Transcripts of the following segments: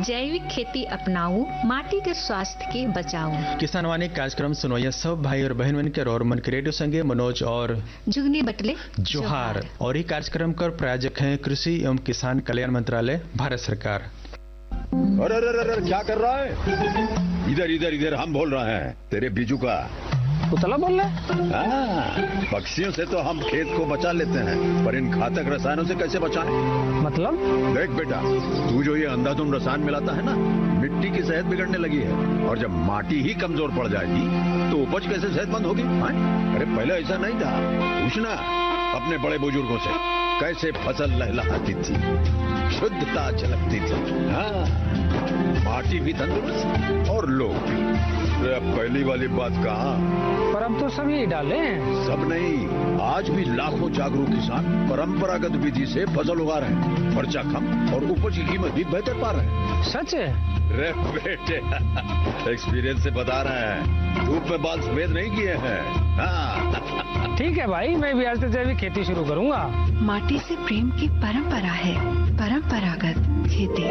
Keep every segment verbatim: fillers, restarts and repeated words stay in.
जैविक खेती अपनाऊ, माटी के स्वास्थ्य के बचाऊ। किसान वाणी कार्यक्रम सुनोइया सब भाई और बहन मन के और मन के रेडियो संगे मनोज और जुगनी बटले जोहार। और ये कार्यक्रम का प्रायोजक हैं कृषि एवं किसान कल्याण मंत्रालय, भारत सरकार। अरे अरे अरे क्या कर रहा है? इधर इधर इधर हम बोल रहे हैं तेरे बीजू का। पुतला बोल रहा है? पक्षियों से तो हम खेत को बचा लेते हैं, पर इन घातक रसायनों से कैसे बचाएं? मतलब? देख बेटा, तू जो ये अंधाधुंध रसायन मिलाता है ना, मिट्टी की सेहत बिगड़ने लगी है। और जब माटी ही कमजोर पड़ जाएगी तो उपज कैसे सेहतमंद होगी? अरे पहले ऐसा नहीं था। पूछना अपने बड़े बुजुर्गों से, कैसे फसल लहलहाती थी, शुद्धता झलकती थी। हाँ, माटी भी तंदुरुस्त और लोग भी। अब पहली वाली बात कहाँ? पर अब तो सब यही डाले हैं। सब नहीं, आज भी लाखों जागरूक किसान परंपरागत विधि से फसल उगा रहे हैं। खर्चा कम और उपज की कीमत भी बेहतर पा रहे हैं। सच है? रे बेटे, एक्सपीरियंस से बता रहे हैं, धूप में बाल सफेद नहीं किए हैं। हाँ। ठीक है भाई, मैं भी आज से जैविक खेती शुरू करूंगा। माटी से प्रेम की परंपरा है, परंपरागत खेती।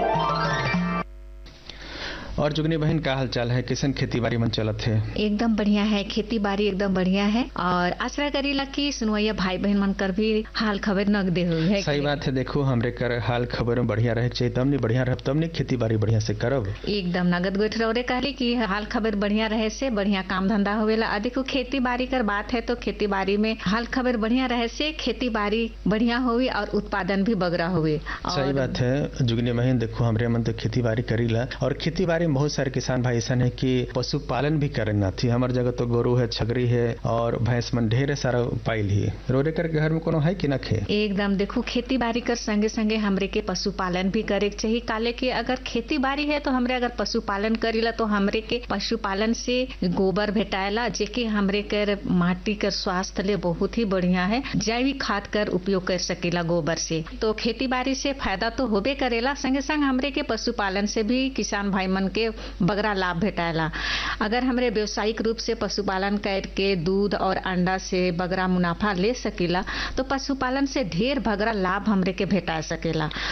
और जुगनी बहन का हाल चाल है? किसन खेती बाड़ी मन चलत है? एकदम बढ़िया है, खेती बाड़ी एकदम बढ़िया है। और आशा करीला कि सुनवैया भाई बहन मन कर भी हाल खबर नग दे हुई है। सही बात है। देखो, हमरे कर हाल खबर में बढ़िया रहे चाहिए, तब नहीं बढ़िया रह तब नहीं खेती बाड़ी बढ़िया से करब। एकदम नगद गोठ रहे कहली कि हाल खबर बढ़िया रहे से बढ़िया काम धंधा होवेला। आ देखो, खेती बाड़ी कर बात है तो खेती बाड़ी में हाल खबर बढ़िया रहे से खेती बाड़ी बढ़िया होवी और उत्पादन भी बगरा हुए। सही बात है जुगनी बहन। देखो, हमरे मन तो खेती बाड़ी करीला और खेती बाड़ी बहुत सारे किसान भाई ऐसा है कि पशुपालन भी करे ना थी। हमार जगह तो गोरू है, छगरी है और भैंस मन ढेर सारा पाइल ही। रोरे कर घर में कोनो है कि ना खे? एकदम देखो, खेती बाड़ी कर संगे संगे हमरे के पशुपालन भी करे के चाहिए। काले कि अगर खेती बाड़ी है तो हमरे अगर पशुपालन करीला तो हमरे के पशुपालन से गोबर भेटाएला, जेके हमरे कर माटी कर स्वास्थ्य ले बहुत ही बढ़िया है। जैविक खाद कर उपयोग कर सकेला गोबर से। तो खेती बाड़ी से फायदा तो होबे करेला, संगे संग हमरे के पशुपालन से भी किसान भाई मन के बगरा लाभ भेटाएला। अगर हमरे व्यवसायिक रूप से पशुपालन करके दूध और अंडा से बगरा मुनाफा ले सकेला तो पशुपालन से ढेर बगरा लाभ हमरे के भेटा सकेला।